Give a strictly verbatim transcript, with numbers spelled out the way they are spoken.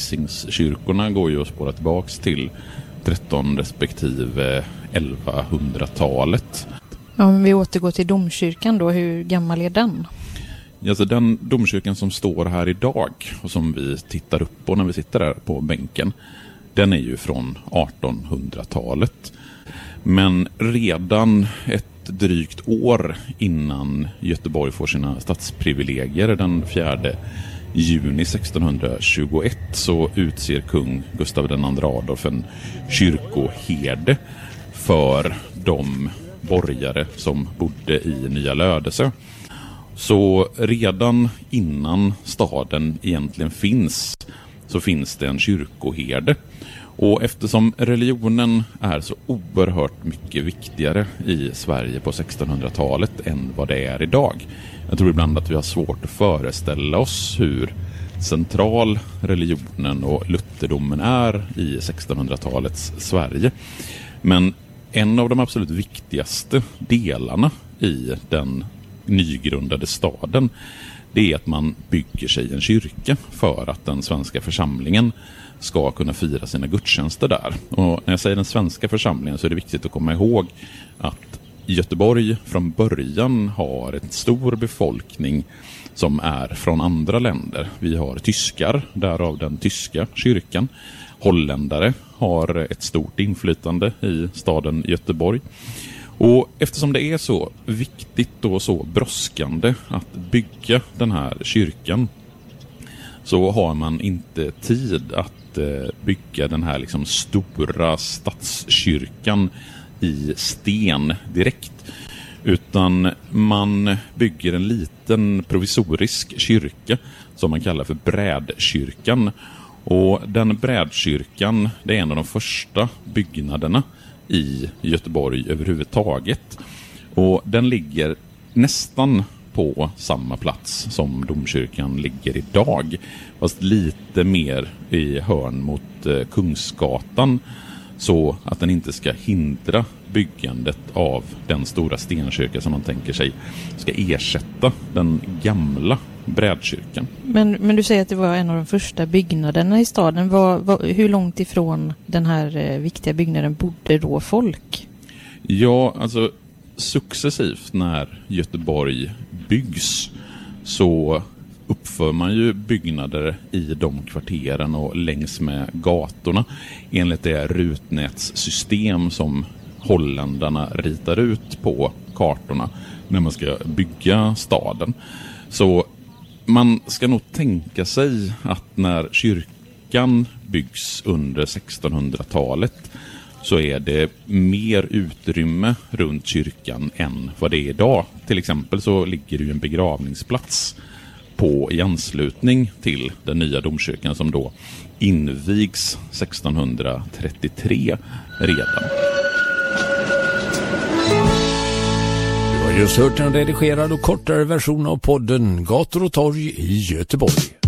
Hisingskyrkorna går ju att spåra tillbaks till tretton respektive elvahundratalet. Ja, om vi återgår till domkyrkan då, hur gammal är den? Alltså den domkyrkan som står här idag och som vi tittar upp på när vi sitter där på bänken, den är ju från artonhundratalet. Men redan ett drygt år innan Göteborg får sina stadsprivilegier den fjärde juni sextonhundratjugoett så utser kung Gustav den andre Adolf en kyrkoherde för de borgare som bodde i Nya Lödöse. Så redan innan staden egentligen finns så finns det en kyrkoherde. Och eftersom religionen är så oerhört mycket viktigare i Sverige på sextonhundratalet än vad det är idag. Jag tror ibland att vi har svårt att föreställa oss hur central religionen och lutherdomen är i sextonhundratalets Sverige. Men en av de absolut viktigaste delarna i den nygrundade staden, det är att man bygger sig en kyrka för att den svenska församlingen ska kunna fira sina gudstjänster där. Och när jag säger den svenska församlingen så är det viktigt att komma ihåg att Göteborg från början har en stor befolkning som är från andra länder. Vi har tyskar, därav den tyska kyrkan. Holländare har ett stort inflytande i staden Göteborg. Och eftersom det är så viktigt och så brådskande att bygga den här kyrkan så har man inte tid att bygga den här liksom stora stadskyrkan i sten direkt. Utan man bygger en liten provisorisk kyrka som man kallar för brädkyrkan. Och den brädkyrkan, det är en av de första byggnaderna i Göteborg överhuvudtaget. Och den ligger nästan på samma plats som domkyrkan ligger idag. Fast lite mer i hörn mot eh, Kungsgatan så att den inte ska hindra byggandet av den stora stenkyrka som man tänker sig ska ersätta den gamla brädkyrkan. Men, men du säger att det var en av de första byggnaderna i staden. Var, var, hur långt ifrån den här eh, viktiga byggnaden bodde då folk? Ja, alltså successivt när Göteborg byggs så uppför man ju byggnader i de kvarteren och längs med gatorna enligt det rutnätssystem som holländarna ritar ut på kartorna när man ska bygga staden. Så man ska nog tänka sig att när kyrkan byggs under sextonhundratalet så är det mer utrymme runt kyrkan än vad det är idag. Till exempel så ligger det ju en begravningsplats på i anslutning till den nya domkyrkan som då invigs sextonhundratrettiotre redan. Du har just hört en redigerad och kortare version av podden Gator och torg i Göteborg.